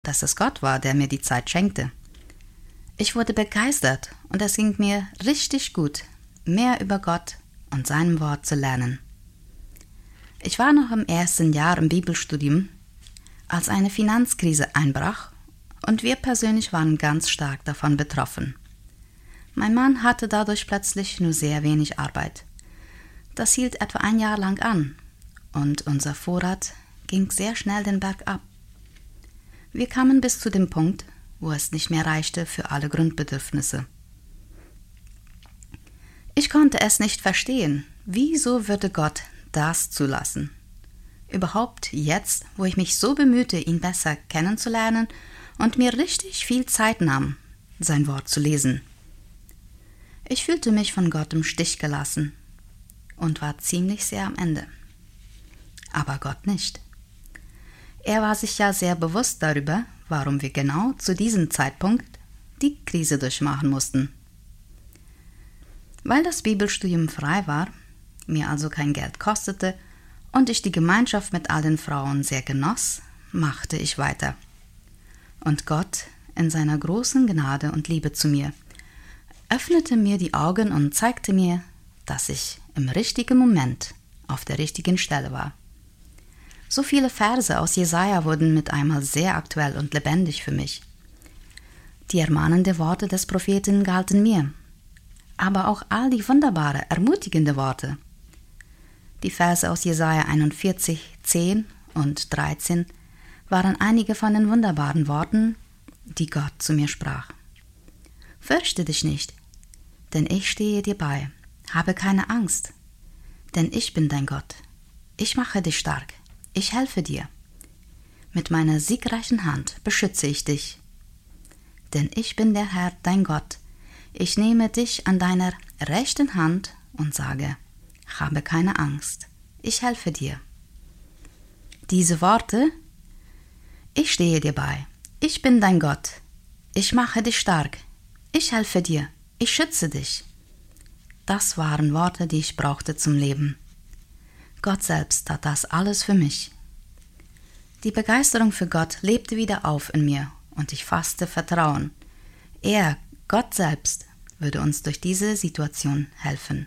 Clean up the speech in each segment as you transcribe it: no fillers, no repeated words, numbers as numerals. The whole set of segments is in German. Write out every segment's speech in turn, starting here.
dass es Gott war, der mir die Zeit schenkte. Ich wurde begeistert und es ging mir richtig gut, mehr über Gott und seinem Wort zu lernen. Ich war noch im ersten Jahr im Bibelstudium, als eine Finanzkrise einbrach und wir persönlich waren ganz stark davon betroffen. Mein Mann hatte dadurch plötzlich nur sehr wenig Arbeit. Das hielt etwa ein Jahr lang an und unser Vorrat ging sehr schnell den Berg ab. Wir kamen bis zu dem Punkt, wo es nicht mehr reichte für alle Grundbedürfnisse. Ich konnte es nicht verstehen, wieso würde Gott das zulassen? Überhaupt jetzt, wo ich mich so bemühte, ihn besser kennenzulernen und mir richtig viel Zeit nahm, sein Wort zu lesen. Ich fühlte mich von Gott im Stich gelassen und war ziemlich sehr am Ende. Aber Gott nicht. Er war sich ja sehr bewusst darüber, warum wir genau zu diesem Zeitpunkt die Krise durchmachen mussten. Weil das Bibelstudium frei war, mir also kein Geld kostete und ich die Gemeinschaft mit all den Frauen sehr genoss, machte ich weiter. Und Gott, in seiner großen Gnade und Liebe zu mir, öffnete mir die Augen und zeigte mir, dass ich im richtigen Moment auf der richtigen Stelle war. So viele Verse aus Jesaja wurden mit einmal sehr aktuell und lebendig für mich. Die ermahnenden Worte des Propheten galten mir, aber auch all die wunderbaren, ermutigenden Worte. Die Verse aus Jesaja 41, 10 und 13 waren einige von den wunderbaren Worten, die Gott zu mir sprach. Fürchte dich nicht, denn ich stehe dir bei. Habe keine Angst, denn ich bin dein Gott. Ich mache dich stark. Ich helfe dir. Mit meiner siegreichen Hand beschütze ich dich. Denn ich bin der Herr, dein Gott. Ich nehme dich an deiner rechten Hand und sage, habe keine Angst. Ich helfe dir. Diese Worte, ich stehe dir bei. Ich bin dein Gott. Ich mache dich stark. Ich helfe dir. Ich schütze dich. Das waren Worte, die ich brauchte zum Leben. Gott selbst tat das alles für mich. Die Begeisterung für Gott lebte wieder auf in mir und ich fasste Vertrauen. Er, Gott selbst, würde uns durch diese Situation helfen.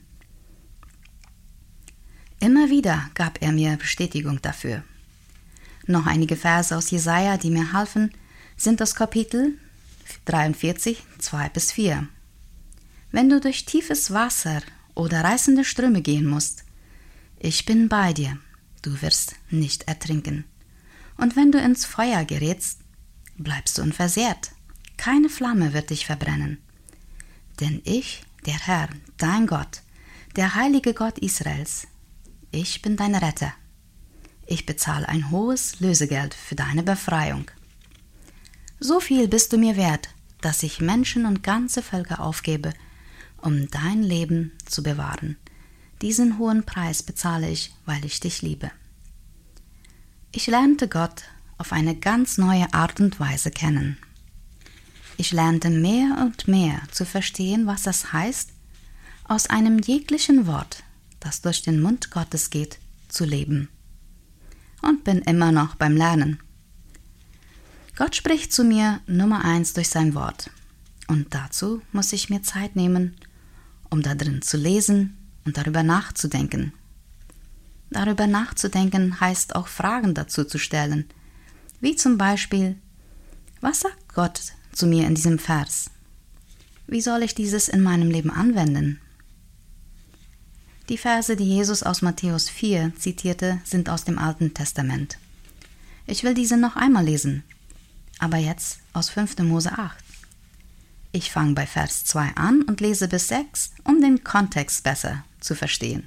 Immer wieder gab er mir Bestätigung dafür. Noch einige Verse aus Jesaja, die mir halfen, sind das Kapitel 43, 2-4. Wenn du durch tiefes Wasser oder reißende Ströme gehen musst, ich bin bei dir, du wirst nicht ertrinken. Und wenn du ins Feuer gerätst, bleibst du unversehrt. Keine Flamme wird dich verbrennen. Denn ich, der Herr, dein Gott, der heilige Gott Israels, ich bin dein Retter. Ich bezahle ein hohes Lösegeld für deine Befreiung. So viel bist du mir wert, dass ich Menschen und ganze Völker aufgebe, um dein Leben zu bewahren. Diesen hohen Preis bezahle ich, weil ich dich liebe. Ich lernte Gott auf eine ganz neue Art und Weise kennen. Ich lernte mehr und mehr zu verstehen, was es heißt, aus einem jeglichen Wort, das durch den Mund Gottes geht, zu leben. Und bin immer noch beim Lernen. Gott spricht zu mir Nummer 1 durch sein Wort. Und dazu muss ich mir Zeit nehmen, um da drin zu lesen und darüber nachzudenken. Darüber nachzudenken heißt auch Fragen dazu zu stellen, wie zum Beispiel, was sagt Gott zu mir in diesem Vers? Wie soll ich dieses in meinem Leben anwenden? Die Verse, die Jesus aus Matthäus 4 zitierte, sind aus dem Alten Testament. Ich will diese noch einmal lesen, aber jetzt aus 5. Mose 8. Ich fange bei Vers 2 an und lese bis 6, um den Kontext besser zu verstehen.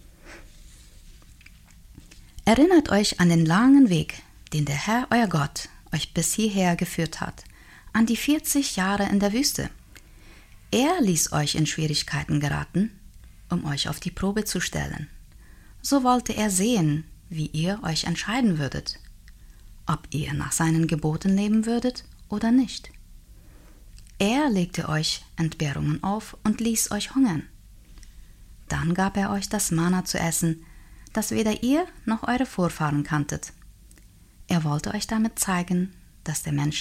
Erinnert euch an den langen Weg, den der Herr, euer Gott, euch bis hierher geführt hat, an die 40 Jahre in der Wüste. Er ließ euch in Schwierigkeiten geraten, um euch auf die Probe zu stellen. So wollte er sehen, wie ihr euch entscheiden würdet, ob ihr nach seinen Geboten leben würdet oder nicht. Er legte euch Entbehrungen auf und ließ euch hungern. Dann gab er euch das Manna zu essen, das weder ihr noch eure Vorfahren kanntet. Er wollte euch damit zeigen, dass der Mensch